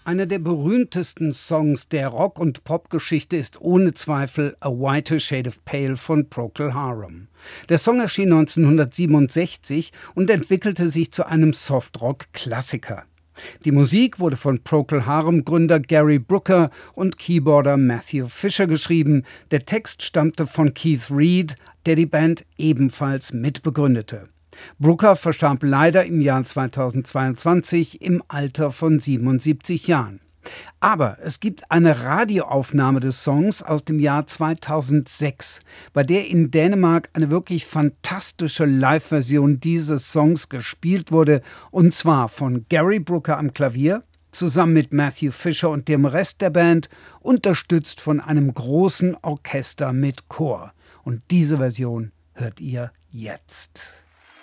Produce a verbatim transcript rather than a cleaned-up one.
Einer der berühmtesten Songs der Rock- und Popgeschichte ist ohne Zweifel A Whiter Shade of Pale von Procol Harum. Der Song erschien neunzehnhundertsiebenundsechzig und entwickelte sich zu einem Softrock-Klassiker. Die Musik wurde von Procol Harum-Gründer Gary Brooker und Keyboarder Matthew Fisher geschrieben. Der Text stammte von Keith Reid, der die Band ebenfalls mitbegründete. Brooker verstarb leider im Jahr zweitausendzweiundzwanzig im Alter von siebenundsiebzig Jahren. Aber es gibt eine Radioaufnahme des Songs aus dem Jahr zweitausendsechs, bei der in Dänemark eine wirklich fantastische Live-Version dieses Songs gespielt wurde, und zwar von Gary Brooker am Klavier, zusammen mit Matthew Fisher und dem Rest der Band, unterstützt von einem großen Orchester mit Chor. Und diese Version hört ihr jetzt.